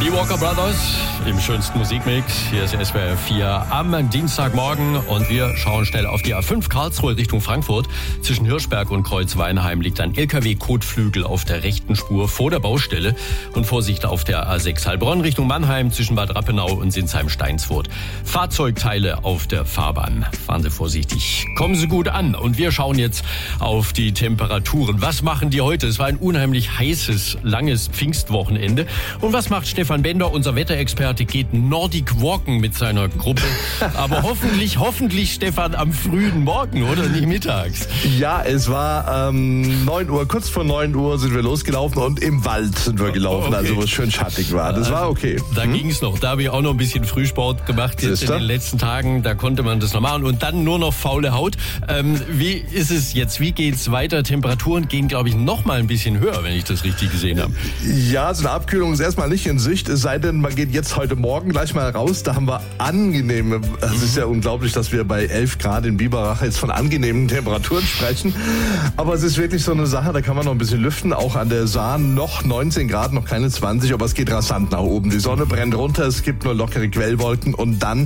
Die Walker Brothers im schönsten Musikmix. Hier ist SWR 4 am Dienstagmorgen und wir schauen schnell auf die A5 Karlsruhe Richtung Frankfurt. Zwischen Hirschberg und Kreuzweinheim liegt ein LKW-Kotflügel auf der rechten Spur vor der Baustelle. Und Vorsicht auf der A6 Heilbronn Richtung Mannheim zwischen Bad Rappenau und Sinsheim-Steinsfurt. Fahrzeugteile auf der Fahrbahn. Fahren Sie vorsichtig. Kommen Sie gut an. Und wir schauen jetzt auf die Temperaturen. Was machen die heute? Es war ein unheimlich heißes, langes Pfingstwochenende. Und was macht Stefan Bender, unser Wetterexperte, geht Nordic Walken mit seiner Gruppe. Aber hoffentlich, Stefan, am frühen Morgen, oder nicht mittags? Ja, es war 9 Uhr, kurz vor 9 Uhr sind wir losgelaufen und im Wald sind wir gelaufen, okay. Also wo es schön schattig war. Das war okay. Da ging es noch. Da habe ich auch noch ein bisschen Frühsport gemacht jetzt in den letzten Tagen. Da konnte man das noch machen. Und dann nur noch faule Haut. Wie ist es jetzt? Wie geht's weiter? Temperaturen gehen, glaube ich, noch mal ein bisschen höher, wenn ich das richtig gesehen habe. Ja, so eine Abkühlung ist erstmal nicht in Sicht. Es sei denn, man geht jetzt heute Morgen gleich mal raus. Da haben wir angenehme, es ist ja unglaublich, dass wir bei 11 Grad in Biberach jetzt von angenehmen Temperaturen sprechen. Aber es ist wirklich so eine Sache, da kann man noch ein bisschen lüften. Auch an der Sahn noch 19 Grad, noch keine 20, aber es geht rasant nach oben. Die Sonne brennt runter, es gibt nur lockere Quellwolken und dann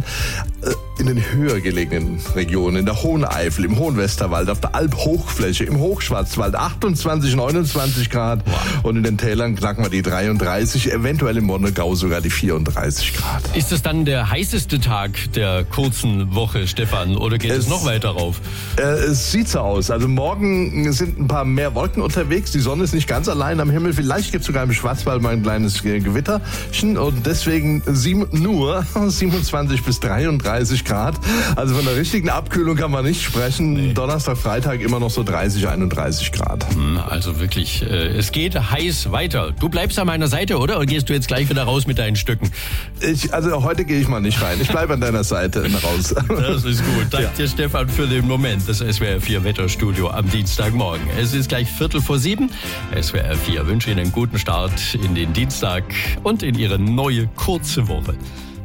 in den höher gelegenen Regionen, in der Hohen Eifel, im Hohen Westerwald, auf der Alphochfläche, im Hochschwarzwald 28, 29 Grad und in den Tälern knacken wir die 33, eventuell im Monnegau sogar die 34 Grad. Ist es dann der heißeste Tag der kurzen Woche, Stefan, oder geht es noch weiter rauf? Es sieht so aus. Also morgen sind ein paar mehr Wolken unterwegs, die Sonne ist nicht ganz allein am Himmel, vielleicht gibt es sogar im Schwarzwald mal ein kleines Gewitterchen und deswegen nur 27 bis 33 Grad. Also von der richtigen Abkühlung kann man nicht sprechen. Nee. Donnerstag, Freitag immer noch so 30, 31 Grad. Also wirklich, es geht heiß weiter. Du bleibst an meiner Seite, oder? Oder gehst du jetzt gleich wieder raus mit deinen Stücken? Also heute gehe ich mal nicht rein. Ich bleibe an deiner Seite raus. Das ist gut. Danke dir, Stefan, für den Moment. Das SWR 4 Wetterstudio am Dienstagmorgen. Es ist gleich 6:45. SWR 4 wünsche Ihnen einen guten Start in den Dienstag und in Ihre neue kurze Woche.